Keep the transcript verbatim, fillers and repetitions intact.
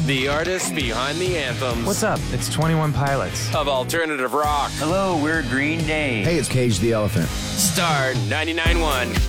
The artists behind the anthems What's up? It's twenty-one Pilots. of alternative rock. Hello, we're Green Day. Hey, it's Cage the Elephant. Star ninety-nine point one.